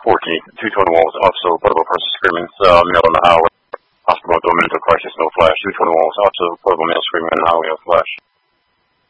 221 was also portable person screaming, male on the highway. Hospital to a mental crisis, no flash. 221 was also portable male screaming on the highway, no flash.